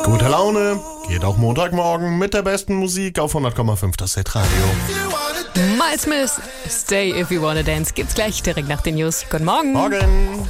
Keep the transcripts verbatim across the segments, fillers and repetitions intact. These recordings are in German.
Gute Laune geht auch Montagmorgen mit der besten Musik auf hundert Komma fünf das Hitradio. Miles Smith, Stay If You Wanna Dance, gibt's gleich direkt nach den News. Guten Morgen. Morgen.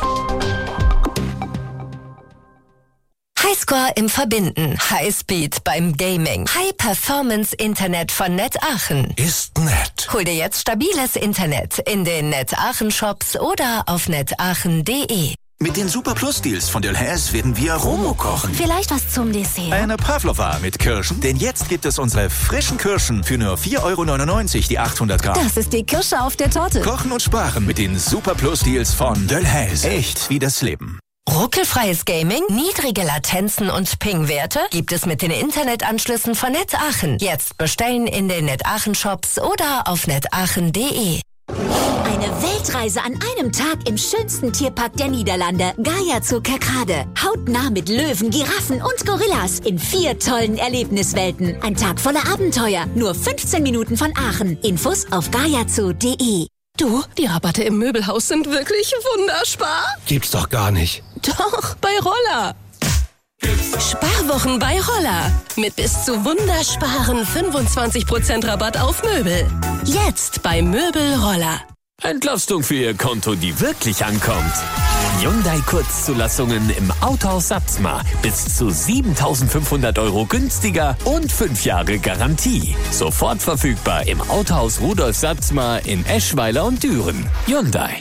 Highscore im Verbinden, Highspeed beim Gaming, High-Performance-Internet von Net Aachen. Ist nett. Hol dir jetzt stabiles Internet in den Net Aachen Shops oder auf netaachen punkt de. Mit den Super Plus Deals von Delhaize werden wir Romo kochen. Vielleicht was zum Dessert. Eine Pavlova mit Kirschen, denn jetzt gibt es unsere frischen Kirschen für nur vier Euro neunundneunzig die achthundert Gramm. Das ist die Kirsche auf der Torte. Kochen und sparen mit den Super Plus Deals von Delhaize. Echt wie das Leben. Ruckelfreies Gaming, niedrige Latenzen und Ping-Werte gibt es mit den Internetanschlüssen von Net Aachen. Jetzt bestellen in den Net Aachen Shops oder auf netaachen punkt de. Eine Weltreise an einem Tag im schönsten Tierpark der Niederlande. Gaia Zoo Kerkrade. Hautnah mit Löwen, Giraffen und Gorillas in vier tollen Erlebniswelten. Ein Tag voller Abenteuer. Nur fünfzehn Minuten von Aachen. Infos auf gaiazoo punkt de. Du, die Rabatte im Möbelhaus sind wirklich wunderspar. Gibt's doch gar nicht. Doch, bei Roller. Sparwochen bei Roller. Mit bis zu wundersparen fünfundzwanzig Prozent Rabatt auf Möbel. Jetzt bei Möbel Roller. Entlastung für Ihr Konto, die wirklich ankommt. Hyundai Kurzzulassungen im Autohaus Satzmar. Bis zu siebentausendfünfhundert Euro günstiger und fünf Jahre Garantie. Sofort verfügbar im Autohaus Rudolf Satzmar in Eschweiler und Düren. Hyundai.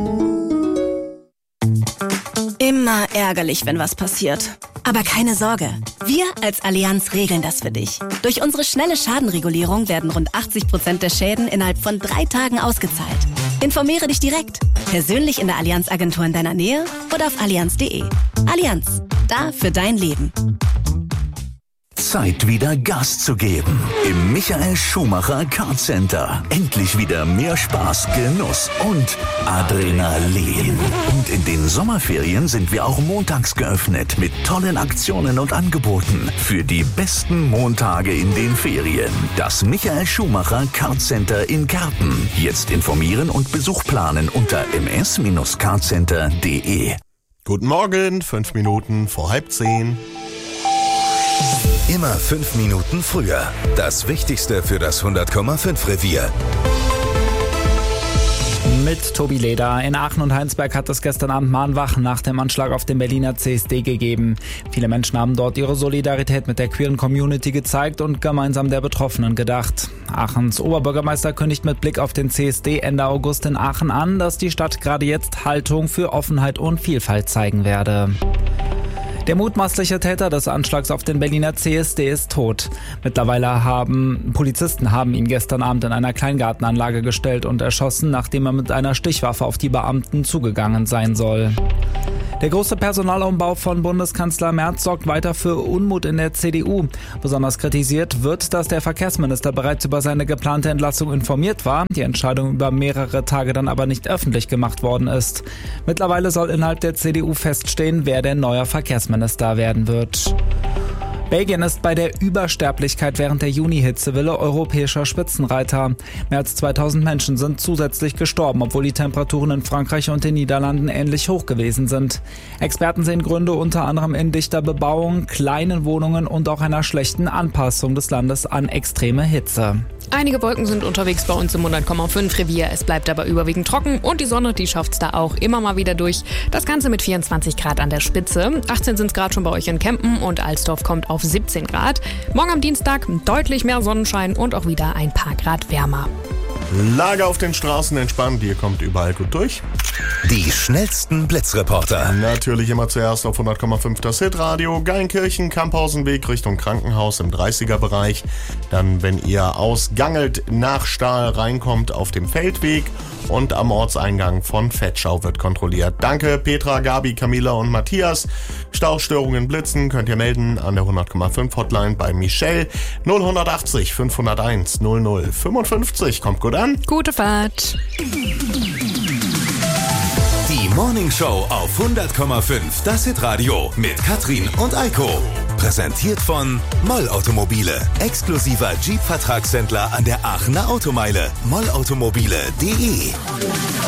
Immer ärgerlich, wenn was passiert. Aber keine Sorge, wir als Allianz regeln das für dich. Durch unsere schnelle Schadenregulierung werden rund achtzig Prozent der Schäden innerhalb von drei Tagen ausgezahlt. Informiere dich direkt, persönlich in der Allianz-Agentur in deiner Nähe oder auf allianz punkt de. Allianz, da für dein Leben. Zeit, wieder Gas zu geben. Im Michael Schumacher Kart Center. Endlich wieder mehr Spaß, Genuss und Adrenalin. Und in den Sommerferien sind wir auch montags geöffnet mit tollen Aktionen und Angeboten für die besten Montage in den Ferien. Das Michael Schumacher Kart Center in Karten. Jetzt informieren und Besuch planen unter m s Bindestrich kartcenter punkt de. Guten Morgen, fünf Minuten vor halb zehn. Immer fünf Minuten früher. Das Wichtigste für das hundert Komma fünf Revier. Mit Tobi Leder. In Aachen und Heinsberg hat es gestern Abend Mahnwachen nach dem Anschlag auf den Berliner C S D gegeben. Viele Menschen haben dort ihre Solidarität mit der queeren Community gezeigt und gemeinsam der Betroffenen gedacht. Aachens Oberbürgermeister kündigt mit Blick auf den C S D Ende August in Aachen an, dass die Stadt gerade jetzt Haltung für Offenheit und Vielfalt zeigen werde. Der mutmaßliche Täter des Anschlags auf den Berliner C S D ist tot. Mittlerweile haben Polizisten haben ihn gestern Abend in einer Kleingartenanlage gestellt und erschossen, nachdem er mit einer Stichwaffe auf die Beamten zugegangen sein soll. Der große Personalumbau von Bundeskanzler Merz sorgt weiter für Unmut in der C D U. Besonders kritisiert wird, dass der Verkehrsminister bereits über seine geplante Entlassung informiert war, die Entscheidung über mehrere Tage dann aber nicht öffentlich gemacht worden ist. Mittlerweile soll innerhalb der C D U feststehen, wer der neue Verkehrsminister werden wird. Belgien ist bei der Übersterblichkeit während der Juni-Hitzewelle europäischer Spitzenreiter. Mehr als zweitausend Menschen sind zusätzlich gestorben, obwohl die Temperaturen in Frankreich und den Niederlanden ähnlich hoch gewesen sind. Experten sehen Gründe unter anderem in dichter Bebauung, kleinen Wohnungen und auch einer schlechten Anpassung des Landes an extreme Hitze. Einige Wolken sind unterwegs bei uns im hundert Komma fünf Revier. Es bleibt aber überwiegend trocken und die Sonne, die schafft's da auch immer mal wieder durch. Das Ganze mit vierundzwanzig Grad an der Spitze. achtzehn sind es Grad schon bei euch in Kempen und Alsdorf kommt auf siebzehn Grad. Morgen am Dienstag deutlich mehr Sonnenschein und auch wieder ein paar Grad wärmer. Lage auf den Straßen entspannt, ihr kommt überall gut durch. Die schnellsten Blitzreporter. Natürlich immer zuerst auf hundert Komma fünf das Hitradio. Geilenkirchen, Kamphausenweg Richtung Krankenhaus im dreißiger-Bereich. Dann, wenn ihr aus Gangelt nach Stahl reinkommt, auf dem Feldweg. Und am Ortseingang von Vetschau wird kontrolliert. Danke Petra, Gabi, Camila und Matthias. Staustörungen, Blitzen könnt ihr melden an der hundert Komma fünf Hotline bei Michelle. null achtzig fünfhunderteins null null fünfundfünfzig. Kommt gut an. Gute Fahrt. Die Morning Show auf hundert Komma fünf das Hitradio mit Katrin und Eiko. Präsentiert von Moll Automobile. Exklusiver Jeep-Vertragshändler an der Aachener Automeile. moll automobile punkt de